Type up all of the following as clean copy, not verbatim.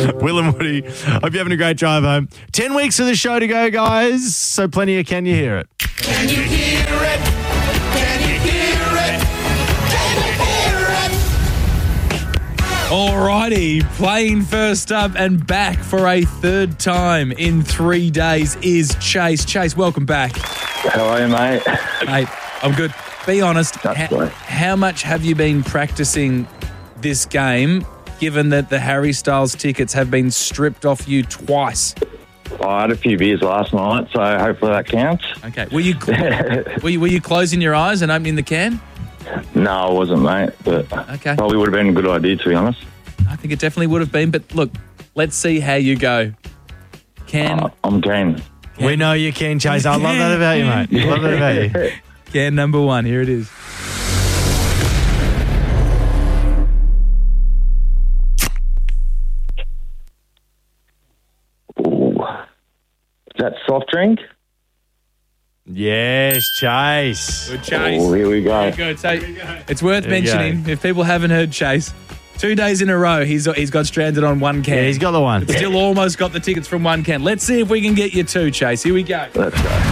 Will and Woody. Hope you're having a great drive home. 10 weeks of the show to go, guys. So plenty of Can You Hear It? Can you hear it? Can you hear it? Can you hear it? Alrighty, playing first up and back for a third time in 3 days is Chase. Chase, welcome back. How are you, mate? Mate, I'm good. Be honest, That's great. how much have you been practicing this game, given that the Harry Styles tickets have been stripped off you twice? I had a few beers last night, so hopefully that counts. Okay, were you closing your eyes and opening the can? No, I wasn't, mate, but Okay. probably would have been a good idea, to be honest. I think it definitely would have been, but look, let's see how you go. I'm keen. We know you can, Chase. I love that about you, mate. Love that about you. Can number one, here it is. Ooh. Is that soft drink? Yes, Chase. Good Chase. Oh, here we go. Very good. So it's worth There you mentioning, if people haven't heard Chase, 2 days in a row he's got stranded on one can. Yeah, he's got the one. Still almost got the tickets from one can. Let's see if we can get you two, Chase. Here we go. Let's go.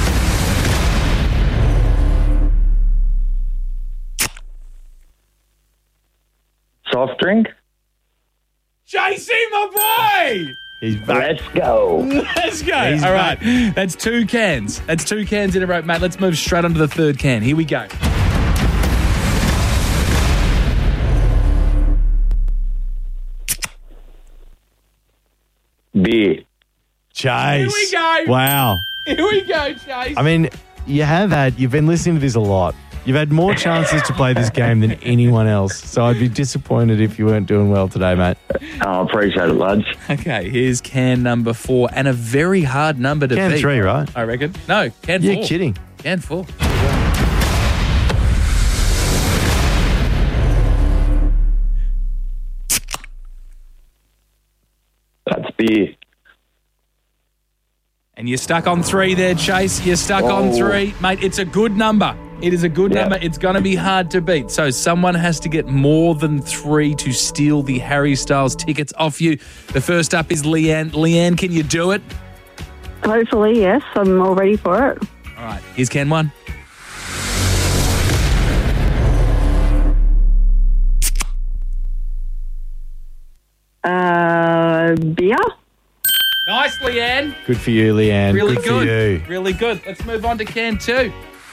Soft drink? Chasey, my boy! He's back. Let's go. Let's go. He's All right. That's 2 cans. That's 2 cans in a row. Mate, let's move straight on to the third can. Here we go. Beer. Chase. Here we go. Wow. Here we go, Chase. I mean, you've been listening to this a lot. You've had more chances to play this game than anyone else. So I'd be disappointed if you weren't doing well today, mate. I appreciate it, lads. Okay, here's can number 4, and a very hard number to Can beat. 3, right? I reckon. No, can 4. You're kidding. Can 4. That's beer. And you're stuck on 3 there, Chase. You're stuck on 3. Mate, it's a good number. It is a good number. It's going to be hard to beat. So someone has to get more than 3 to steal the Harry Styles tickets off you. The first up is Leanne. Leanne, can you do it? Hopefully, yes. I'm all ready for it. All right, here's can 1. Beer? Nice, Leanne. Good for you, Leanne. Really good. good. For you. Really good. Let's move on to can 2.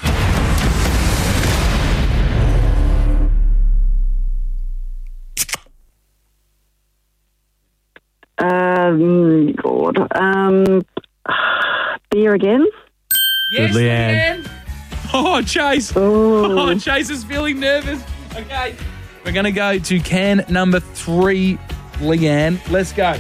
God. Beer again? Yes, Leanne. Leanne. Oh, Chase. Oh, Chase is feeling nervous. Okay. We're going to go to can number 3, Leanne. Let's go.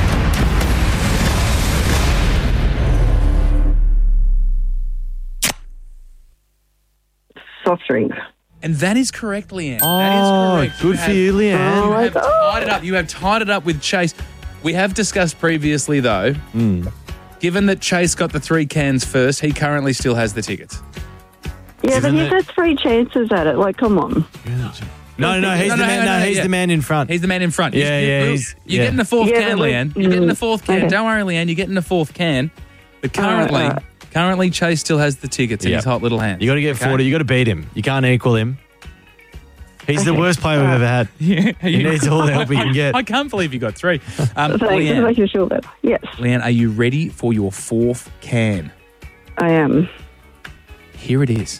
Soft drink. And that is correct, Leanne. Oh, that is correct. good for you, Leanne. You have tied it up. You have tied it up with Chase. We have discussed previously, though, given that Chase got the 3 cans first, he currently still has the tickets. Yeah, but Isn't he's had 3 chances at it. Like, come on. No, he's the man. He's the man in front. He's the man in front. Yeah, yeah, You're yeah. getting the 4th Yeah, can, but Leanne. You're getting the 4th can. okay. Don't worry, Leanne. You're getting the 4th can. But currently, Chase still has the tickets in Yep. his hot little hand. You got to get 40. You got to beat him. You can't equal him. He's the worst player we've ever had. Yeah, He needs all the help he can get. I can't believe you got 3. Thanks. Just Leanne, making sure that. Yes, Leanne, are you ready for your 4th can? I am. Here it is.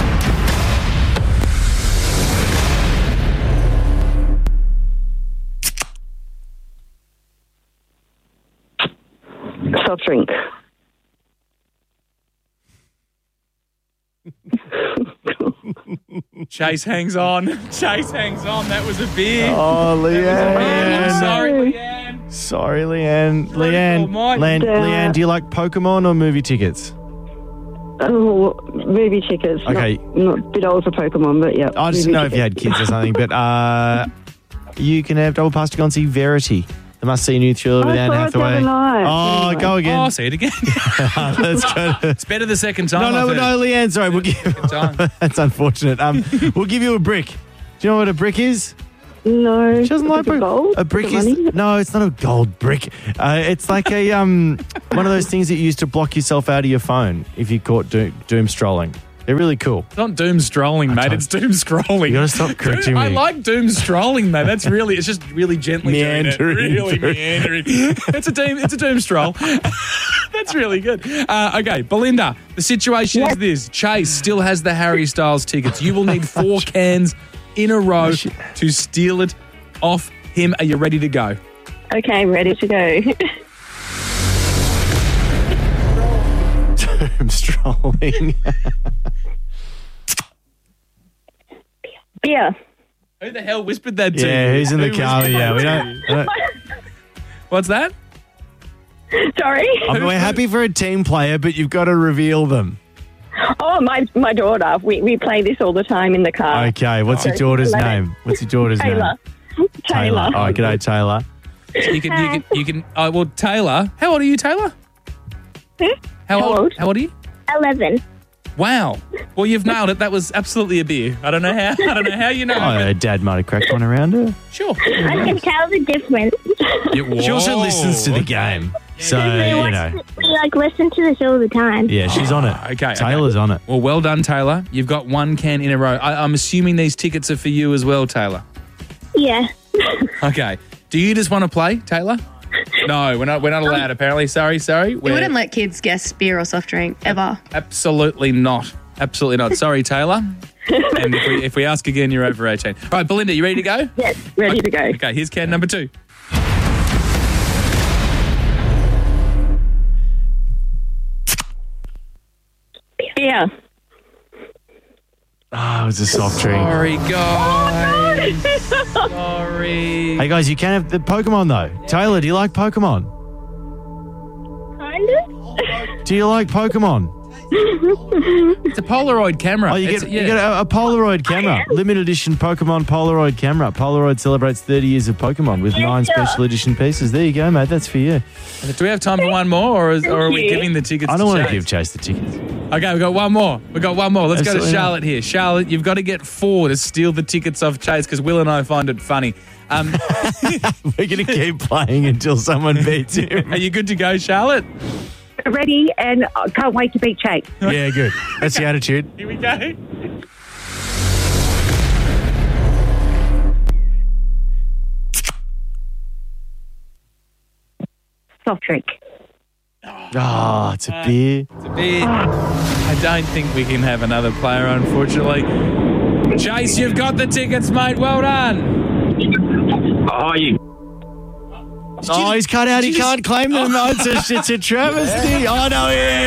Soft drink. Chase hangs on. Chase hangs on. That was a beer. Oh, I'm Leanne. sorry, Leanne. Sorry, Leanne. Oh, my. Leanne, do you like Pokemon or movie tickets? Oh, movie tickets. Okay. Not a bit old for Pokemon, but yeah. I just movie know if you had tickets. kids or something, but you can have double pass to go and see Verity. The must-see new thriller with I Anne saw it the Hathaway. other night. Oh, Anyway. go again. Oh, say it again. Let's go. It's better the second time. No, I've heard. Leanne, sorry. We'll give time. That's unfortunate. We'll give you a brick. Do you know what a brick is? No. She doesn't like brick. gold. A brick The is money? no, it's not a gold brick. It's like a one of those things that you use to block yourself out of your phone if you caught doom strolling. They're really cool. It's not doom strolling, mate. It's doom scrolling. You got to stop correcting me. I like doom strolling, though. That's really, it's just really gently Meandering doing it. Really through. meandering. It's a doom stroll. That's really good. Okay, Belinda, the situation is this. Chase still has the Harry Styles tickets. You will need 4 cans in a row to steal it off him. Are you ready to go? Okay, ready to go. Doom strolling. Beer. Who the hell whispered that to you? Yeah, who's in the Who car? whispered Yeah, that we to don't. you? What's that? Sorry. We're happy for a team player, but you've got to reveal them. Oh, my daughter. We play this all the time in the car. Okay, what's your daughter's name? What's your daughter's Taylor. name? Taylor. Oh, g'day, Taylor. You can. Oh, well, Taylor. How old are you, Taylor? How old? How old are you? 11. Wow. Well, you've nailed it. That was absolutely a beer. I don't know how you know. Oh, her dad might have cracked one around her. Sure. I can tell the difference. She also listens to the game. So, you know. We listen to this all the time. Yeah, she's on it. Okay. Taylor's on it. Well, well done, Taylor. You've got 1 can in a row. I'm assuming these tickets are for you as well, Taylor. Yeah. Okay. Do you just want to play, Taylor? No, we're not allowed, apparently. Sorry. You wouldn't let kids guess beer or soft drink, ever. Absolutely not. Absolutely not. Sorry, Taylor. And if we ask again, you're over 18. All right, Belinda, you ready to go? Yes, ready to go. Okay, here's can number 2. Beer. Oh, it was a soft drink. Sorry, guys. Sorry. Hey, guys, you can have the Pokemon, though. Taylor, do you like Pokemon? Kind of. Do you like Pokemon? It's a Polaroid camera. Oh, you It's- get a Polaroid camera. Limited edition Pokemon Polaroid camera. Polaroid celebrates 30 years of Pokemon with 9 special edition pieces. There you go, mate. That's for you. Do we have time for one more, or are we giving the tickets I don't to want to Chase? give Chase the tickets. Okay, we've got one more. Let's Absolutely go to not. Charlotte here. Charlotte, you've got to get 4 to steal the tickets off Chase because Will and I find it funny. We're going to keep playing until someone beats him. Are you good to go, Charlotte? Ready, and I can't wait to beat Chase. Yeah, good. That's the attitude. Here we go. Soft drink. Oh, it's a beer. It's a beer. I don't think we can have another player, unfortunately. Chase, you've got the tickets, mate. Well done. Oh, you. Oh, he's cut out. He can't claim them. No, it's a travesty. Oh, no.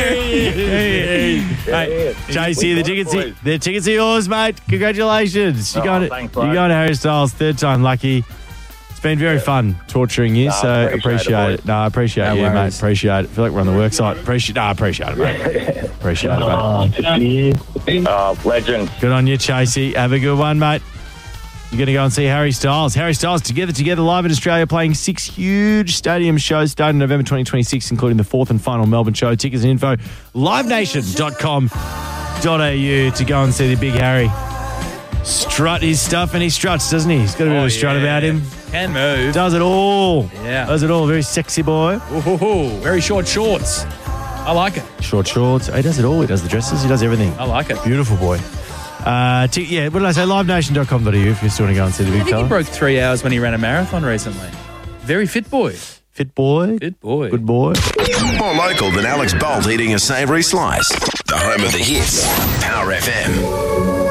Hey, Chase, here, the tickets are yours, mate. Congratulations. You're going thanks, to mate. Harry Styles, 3rd time lucky. It's been very fun torturing you, so appreciate it. No, I appreciate No you, mate. worries. Appreciate it. Feel like we're on the work site. Appreciate it, mate. Appreciate it, mate. Legend. Good on you, Chasey. Have a good one, mate. You're going to go and see Harry Styles. Harry Styles Together live in Australia, playing 6 huge stadium shows starting November 2026, including the 4th and final Melbourne show. Tickets and info, livenation.com.au to go and see the big Harry strut his stuff, and he struts, doesn't he? He's got a bit of a strut about him. Can move. Does it all. Yeah. Does it all. Very sexy boy. Ooh, very short shorts. I like it. Short shorts. He does it all. He does the dresses. He does everything. I like it. Beautiful boy. What did I say? Livenation.com.au if you still want to go and see the big I think he fella. broke 3 hours when he ran a marathon recently. Very fit boy. Fit boy. Fit boy. Good boy. More local than Alex Bolt eating a savoury slice. The home of the hits. Power FM.